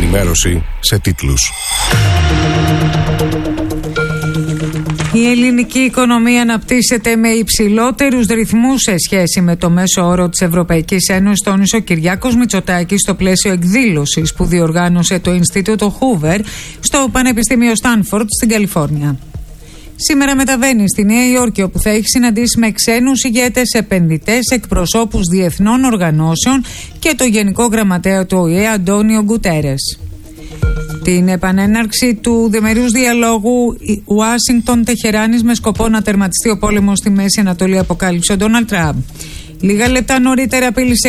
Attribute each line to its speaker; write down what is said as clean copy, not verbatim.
Speaker 1: Ενημέρωση σε τίτλους.
Speaker 2: Η ελληνική οικονομία αναπτύσσεται με υψηλότερους ρυθμούς σε σχέση με το μέσο όρο της Ευρωπαϊκής Ένωσης, τόνισε ο Κυριάκος Μητσοτάκης στο πλαίσιο εκδήλωσης που διοργάνωσε το Ινστιτούτο Hoover στο Πανεπιστήμιο Στάνφορντ στην Καλιφόρνια. Σήμερα μεταβαίνει στη Νέα Υόρκη, όπου θα έχει συναντήσει με ξένους ηγέτες, επενδυτές, εκπροσώπους διεθνών οργανώσεων και το Γενικό Γραμματέα του ΟΗΕ, Αντώνιο Γκουτέρες. Την επανέναρξη του διμερούς διαλόγου Ουάσιγκτον-Τεχεράνης με σκοπό να τερματιστεί ο πόλεμος στη Μέση Ανατολή αποκάλυψε ο Ντόναλντ Τραμπ. Λίγα λεπτά νωρίτερα απείλησε